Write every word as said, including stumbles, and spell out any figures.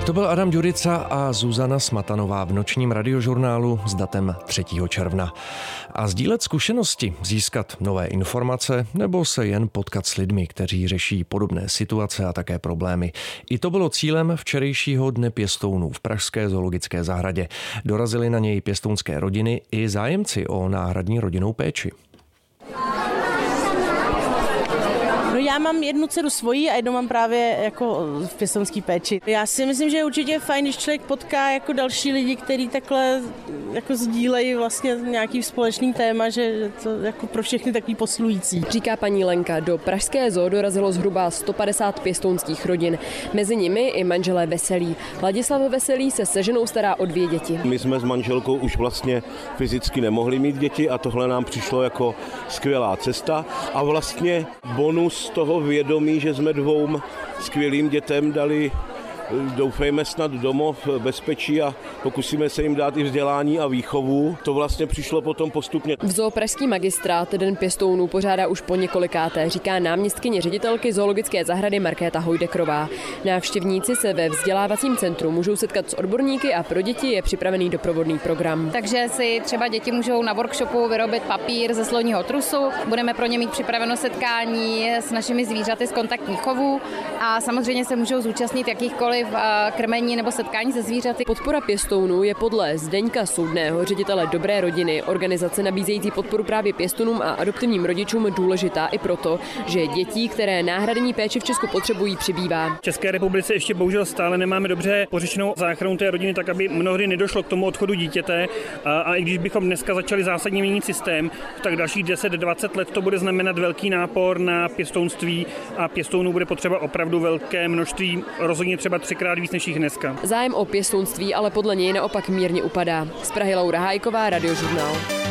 To byl Adam Ďurica a Zuzana Smatanová v nočním radiožurnálu s datem třetího června. A sdílet zkušenosti, získat nové informace nebo se jen potkat s lidmi, kteří řeší podobné situace a také problémy. I to bylo cílem včerejšího dne pěstounů v pražské zoologické zahradě. Dorazili na něj pěstounské rodiny i zájemci o náhradní rodinnou péči. No já mám jednu dceru svojí a jednu mám právě jako v pěstounské péči. Já si myslím, že je určitě fajn, když člověk potká jako další lidi, kteří takhle jako sdílejí vlastně nějaký společný téma, že to jako pro všechny takový posilující. Říká paní Lenka, do pražské zoo dorazilo zhruba sto padesát pěstounských rodin. Mezi nimi i manželé Veselí. Ladislav Veselý se se ženou stará o dvě děti. My jsme s manželkou už vlastně fyzicky nemohli mít děti a tohle nám přišlo jako skvělá cesta a vlastně bonus toho vědomí, že jsme dvou skvělým dětem dali, doufejme, snad domov, bezpečí a pokusíme se jim dát i vzdělání a výchovu. To vlastně přišlo potom postupně. V zoo pražský magistrát Den pěstounů pořádá už po několikáté, říká náměstkyně ředitelky zoologické zahrady Markéta Hojdekrová. Návštěvníci se ve vzdělávacím centru můžou setkat s odborníky a pro děti je připravený doprovodný program. Takže si třeba děti můžou na workshopu vyrobit papír ze sloního trusu. Budeme pro ně mít připraveno setkání s našimi zvířaty z kontaktních chovů a samozřejmě se můžou zúčastnit jakýchkoliv krmení nebo setkání se zvířaty. Podpora pěstounů je podle Zdeňka Soudného, ředitele Dobré rodiny, organizace nabízející podporu právě pěstounům a adoptivním rodičům, důležitá i proto, že dětí, které náhradní péči v Česku potřebují, přibývá. V České republice ještě bohužel stále nemáme dobře pořešenou záchranu té rodiny, tak aby mnohdy nedošlo k tomu odchodu dítěte. A, a i když bychom dneska začali zásadně měnit systém, tak dalších deset dvacet let to bude znamenat velký nápor na pěstounství a pěstounů bude potřeba opravdu velké množství, rozhodně třeba třikrát víc než jich dneska. Zájem o pěstounství ale podle něj naopak mírně upadá. Z Prahy Laura Hájková, Radiožurnál.